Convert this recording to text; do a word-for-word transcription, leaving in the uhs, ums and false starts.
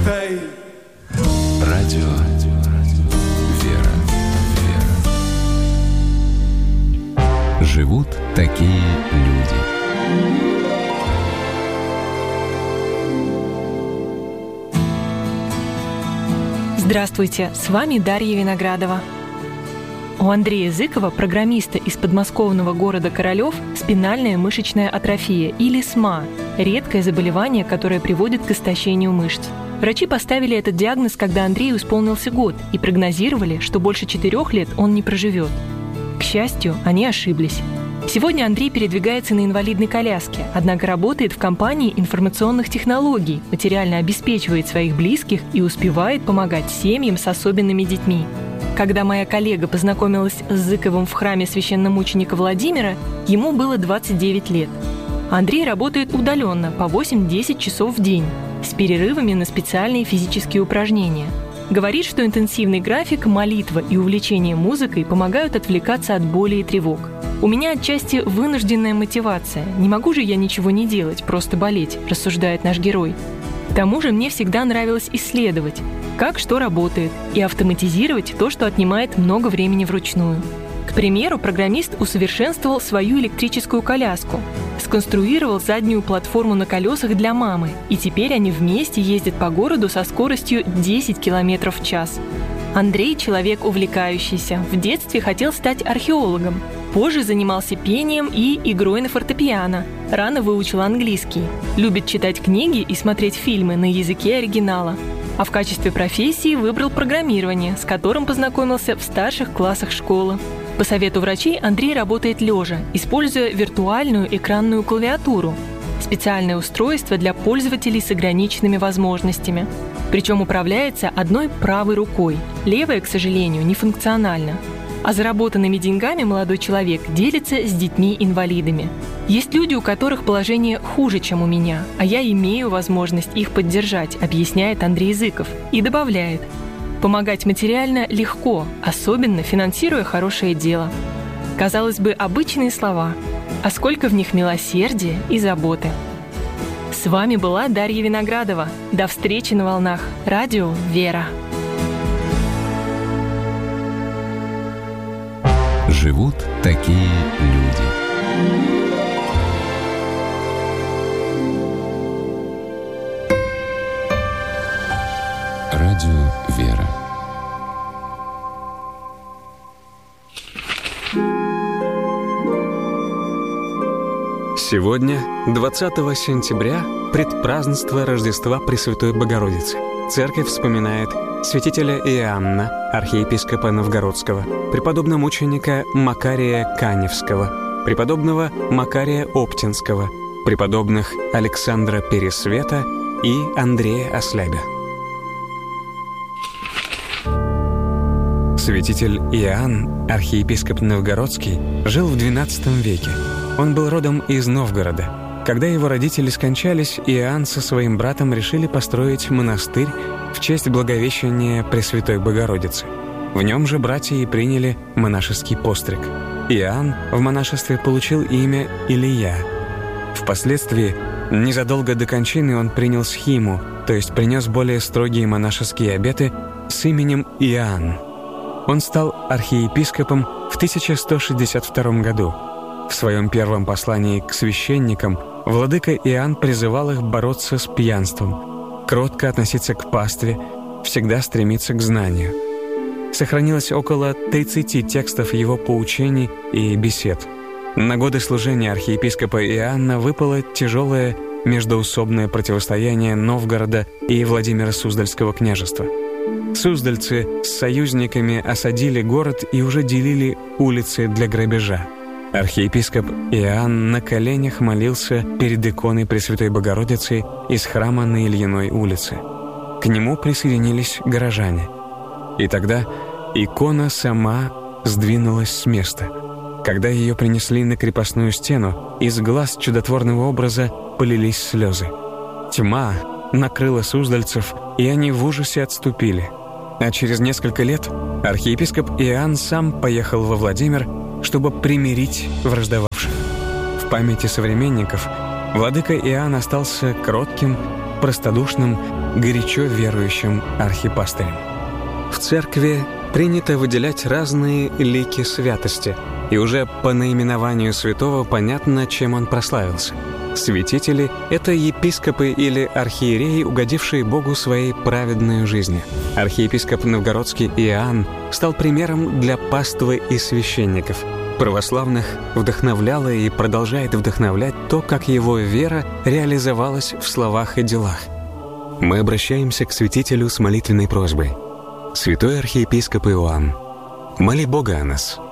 pay. Радио «Вера». Живут такие люди. Здравствуйте, с вами Дарья Виноградова. У Андрея Зыкова, программиста из подмосковного города Королёв, спинальная мышечная атрофия или СМА – редкое заболевание, которое приводит к истощению мышц. Врачи поставили этот диагноз, когда Андрею исполнился год, и прогнозировали, что больше четырех лет он не проживет. К счастью, они ошиблись. Сегодня Андрей передвигается на инвалидной коляске, однако работает в компании информационных технологий, материально обеспечивает своих близких и успевает помогать семьям с особенными детьми. Когда моя коллега познакомилась с Зыковым в храме священномученика Владимира, ему было двадцать девять лет. Андрей работает удаленно по восемь-десять часов в день, с перерывами на специальные физические упражнения. Говорит, что интенсивный график, молитва и увлечение музыкой помогают отвлекаться от боли и тревог. «У меня отчасти вынужденная мотивация. Не могу же я ничего не делать, просто болеть», – рассуждает наш герой. К тому же мне всегда нравилось исследовать, как что работает, и автоматизировать то, что отнимает много времени вручную. К примеру, программист усовершенствовал свою электрическую коляску, сконструировал заднюю платформу на колесах для мамы, и теперь они вместе ездят по городу со скоростью десять километров в час. Андрей – человек увлекающийся. В детстве хотел стать археологом. Позже занимался пением и игрой на фортепиано. Рано выучил английский. Любит читать книги и смотреть фильмы на языке оригинала. А в качестве профессии выбрал программирование, с которым познакомился в старших классах школы. По совету врачей Андрей работает лежа, используя виртуальную экранную клавиатуру – специальное устройство для пользователей с ограниченными возможностями. Причем управляется одной правой рукой, левая, к сожалению, не функциональна. А заработанными деньгами молодой человек делится с детьми-инвалидами. Есть люди, у которых положение хуже, чем у меня, а я имею возможность их поддержать, объясняет Андрей Зыков. И добавляет: помогать материально легко, особенно финансируя хорошее дело. Казалось бы, обычные слова, а сколько в них милосердия и заботы. С вами была Дарья Виноградова. До встречи на волнах. Радио «Вера». Живут такие люди. Радио «Вера». Сегодня, двадцатого сентября, предпразднество Рождества Пресвятой Богородицы. Церковь вспоминает святителя Иоанна, архиепископа Новгородского, преподобномученика Макария Каневского, преподобного Макария Оптинского, преподобных Александра Пересвета и Андрея Ослябя. Святитель Иоанн, архиепископ Новгородский, жил в двенадцатом веке. Он был родом из Новгорода. Когда его родители скончались, Иоанн со своим братом решили построить монастырь в честь Благовещения Пресвятой Богородицы. В нем же братья и приняли монашеский постриг. Иоанн в монашестве получил имя Илия. Впоследствии, незадолго до кончины, он принял схиму, то есть принес более строгие монашеские обеты с именем Иоанн. Он стал архиепископом в тысяча сто шестьдесят втором году. В своем первом послании к священникам владыка Иоанн призывал их бороться с пьянством, кротко относиться к пастве, всегда стремиться к знанию. Сохранилось около тридцати текстов его поучений и бесед. На годы служения архиепископа Иоанна выпало тяжелое междоусобное противостояние Новгорода и Владимира Суздальского княжества. Суздальцы с союзниками осадили город и уже делили улицы для грабежа. Архиепископ Иоанн на коленях молился перед иконой Пресвятой Богородицы из храма на Ильиной улице. К нему присоединились горожане. И тогда икона сама сдвинулась с места. Когда ее принесли на крепостную стену, из глаз чудотворного образа полились слезы. Тьма накрыла суздальцев, и они в ужасе отступили. А через несколько лет архиепископ Иоанн сам поехал во Владимир, чтобы примирить враждовавших. В памяти современников владыка Иоанн остался кротким простодушным, горячо верующим архипастырем. В церкви принято выделять разные лики святости, и уже по наименованию святого понятно, чем он прославился. Святители — это епископы или архиереи, угодившие Богу своей праведной жизнью. Архиепископ Новгородский Иоанн стал примером для паствы и священников. Православных вдохновляло и продолжает вдохновлять то, как его вера реализовалась в словах и делах. Мы обращаемся к святителю с молитвенной просьбой. Святой архиепископ Иоанн, моли Бога о нас.